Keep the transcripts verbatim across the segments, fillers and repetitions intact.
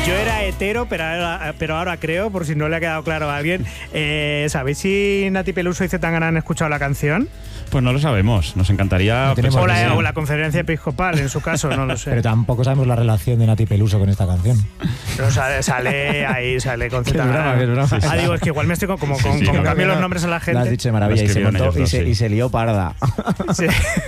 Yo era hetero, pero ahora, pero ahora creo, por si no le ha quedado claro a alguien. Eh, ¿Sabéis si Nati Peluso y Zetangana han escuchado la canción? Pues no lo sabemos, nos encantaría... No o, la, o la conferencia episcopal, en su caso, no lo sé. Pero tampoco sabemos la relación de Nati Peluso con esta canción. Pero sale, sale ahí, sale con Zetangana. Sí, sí. Ah, digo, es que igual me estoy con, como, Sí, con, sí, como no, cambio no, los nombres a la gente. Lo has dicho de maravilla y se, montó, dos, y, se, sí. y se lió parda. Sí.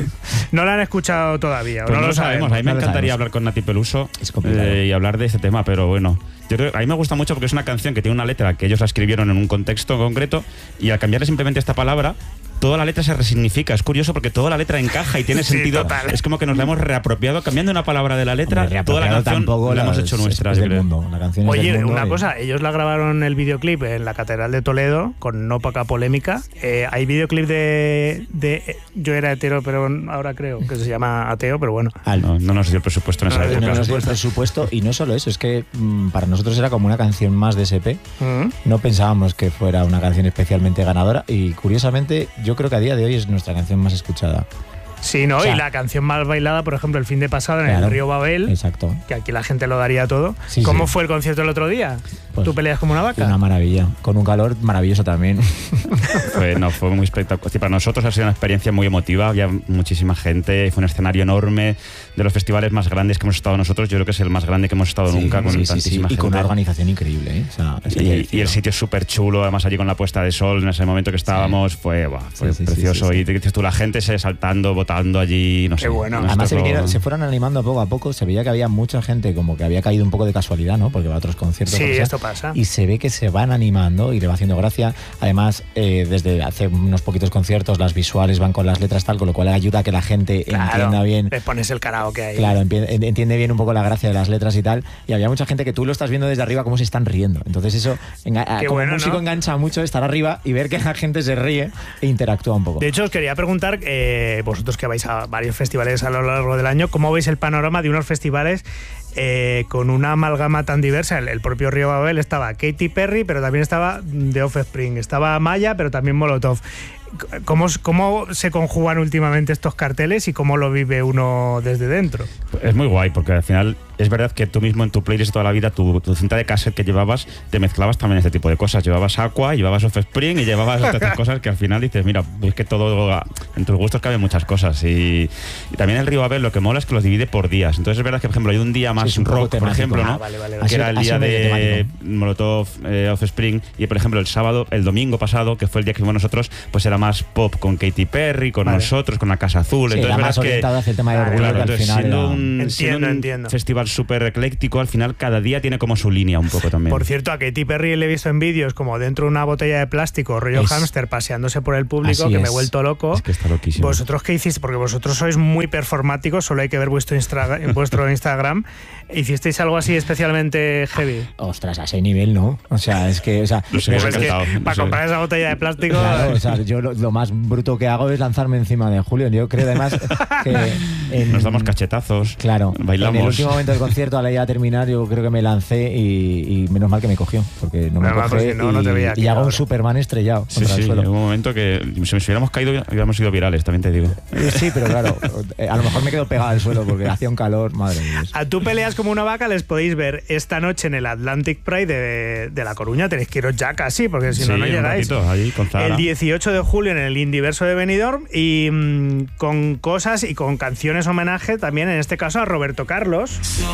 No la han escuchado todavía, Pues no, no lo sabemos. sabemos. A mí me no encantaría sabemos. hablar con Nati Peluso Es complicado. eh, y hablar de ese tema, pero bueno. Yo creo, a mí me gusta mucho porque es una canción que tiene una letra que ellos la escribieron en un contexto concreto y al cambiarle simplemente esta palabra, toda la letra se resignifica. Es curioso porque toda la letra encaja y tiene Sí, sentido. total. Es como que nos la hemos reapropiado. Cambiando una palabra de la letra, Hombre, toda la reapropiado canción tampoco la hemos las- hecho nuestra. es yo del creo. mundo. La canción es Oye, del mundo una y- cosa, ellos la grabaron el videoclip en la Catedral de Toledo con no poca polémica. Eh, hay videoclip de, de Yo era hetero, pero ahora creo que se llama Ateo, pero bueno. Al- No, no nos dio el presupuesto en esa No nos dio época. no nos dio el presupuesto y no solo eso, es que mm, para nosotros era como una canción más de S P. Mm. No pensábamos que fuera una canción especialmente ganadora y curiosamente yo creo que a día de hoy es nuestra canción más escuchada. Sí, ¿no? O sea, y la canción más bailada, por ejemplo, el fin de pasado en Claro, el Río Babel, Exacto. que aquí la gente lo daría todo. Sí, ¿Cómo sí. fue el concierto el otro día? Pues, ¿Tú peleas como una vaca? Una maravilla, con un calor maravilloso también. Fue, no, fue muy espectacular. Sí, para nosotros ha sido una experiencia muy emotiva. Había muchísima gente, fue un escenario enorme, de los festivales más grandes que hemos estado nosotros. Yo creo que es el más grande que hemos estado Sí, nunca, con sí, sí, tantísima sí, y gente. con una organización increíble, ¿eh? O sea, eso hay que Y, y decirlo. el sitio es súper chulo, además allí con la puesta de sol, en ese momento que estábamos, fue, buah, fue Sí, sí, sí, precioso. sí, sí. Y te dices tú, la gente se saltando, votando allí, no Qué sé. bueno. nosotros Además se, lo- vinieron- se fueron animando poco a poco, se veía que había mucha gente como que había caído un poco de casualidad, ¿no? Porque va a otros conciertos. Sí, o sea, esto pasa. Y se ve que se van animando y le va haciendo gracia. Además, eh, desde hace unos poquitos conciertos las visuales van con las letras tal, con lo cual ayuda a que la gente Claro, entienda bien. le pones el karaoke ahí. Claro, empie- en- entiende bien un poco la gracia de las letras y tal. Y había mucha gente que tú lo estás viendo desde arriba cómo se están riendo. Entonces eso, enga- Qué como bueno, músico ¿no? engancha mucho estar arriba y ver que la gente se ríe e interactúa un poco. De hecho, os quería preguntar, eh, vosotros que vais a varios festivales a lo largo del año, ¿cómo veis el panorama de unos festivales eh, con una amalgama tan diversa? El, el propio Río Babel estaba Katy Perry, pero también estaba The Offspring, estaba Maya, pero también Molotov. ¿Cómo, ¿Cómo se conjugan últimamente estos carteles y cómo lo vive uno desde dentro? Es muy guay, porque al final es verdad que tú mismo en tu playlist de toda la vida, tu, tu cinta de cassette que llevabas, te mezclabas también este tipo de cosas. Llevabas Aqua, llevabas Offspring y llevabas otras cosas que al final dices, mira, es que todo, en tus gustos caben muchas cosas. Y, y también el Río Babel lo que mola es que los divide por días. Entonces es verdad que, por ejemplo, hay un día más Sí, es un poco rock, por temático. ejemplo, ¿no? Ah, vale, vale, Que vale. era el Ha día sido medio de temático. Molotov, eh, Offspring, y por ejemplo el sábado, el domingo pasado, que fue el día que fuimos nosotros, pues era más pop con Katy Perry, con Vale. nosotros, con la Casa Azul. Sí, Entonces era más verás que orientado hacia el tema del Claro, orgullo, Claro, que al entonces, final siendo era- un, Entiendo, siendo un entiendo. festival súper ecléctico, al final cada día tiene como su línea un poco también. Por cierto, a Katy Perry le he visto en vídeos como dentro de una botella de plástico, rollo Es- hámster, paseándose por el público, Así que me he es. vuelto loco. Es que está loquísimo. ¿Vosotros qué hicisteis? Porque vosotros sois muy performáticos, solo hay que ver vuestro, Instra- en vuestro Instagram. ¿Hicisteis algo así especialmente heavy? Ostras, a ese nivel no. O sea, es que... O sea, Nos hemos Pues es que encantado. para Eso- comprar esa botella de plástico... Claro, o sea, yo lo, lo más bruto que hago es lanzarme encima de Julio. Yo creo además que... en- Nos damos cachetazos, Claro, bailamos. en el último momento del concierto, a la idea de terminar, yo creo que me lancé y, y menos mal que me cogió, porque no me Menos mal, cogió pues si no, no te y, veía aquí y hago un ahora. Superman estrellado Sí, contra sí, el suelo. en un momento que si nos hubiéramos caído hubiéramos sido virales, también te digo. Eh, Sí, pero claro, eh, a lo mejor me quedo pegado al suelo porque hacía un calor, madre mía. A Tú peleas como una vaca les podéis ver esta noche en el Atlantic Pride de, de La Coruña. Tenéis que iros ya casi, porque si Sí, no, no un llegáis. ratito, allí con Zahara. El dieciocho de julio en el Indiverso de Benidorm y mm, con cosas y con canciones homenaje también, en este caso, a Roberto Carlos.